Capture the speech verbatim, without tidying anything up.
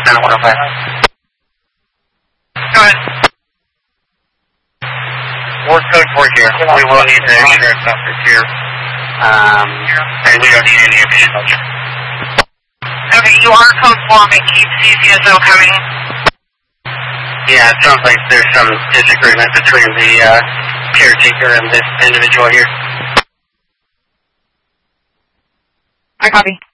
down one oh five. Go ahead. We're code four here. We will need the sheriff's office here. Um, and we don't need any additional. Okay, you are code four. We keep C C S O coming. Yeah, it sounds like there's some disagreement between the uh, caretaker and this individual here. I copy.